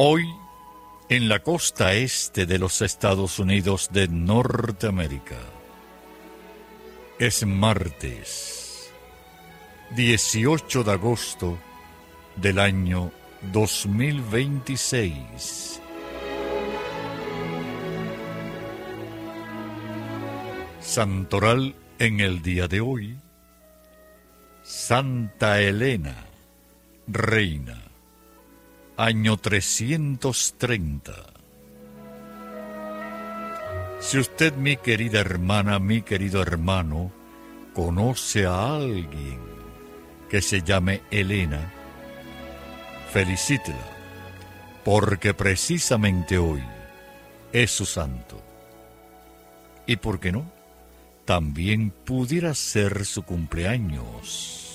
Hoy, en la costa este de los Estados Unidos de Norteamérica, es martes 18 de agosto del año 2026. Santoral en el día de hoy: Santa Elena, reina, año 330. Si usted, mi querida hermana, mi querido hermano, conoce a alguien que se llame Elena, felicítela, porque precisamente hoy es su santo. ¿Y por qué no? También pudiera ser su cumpleaños.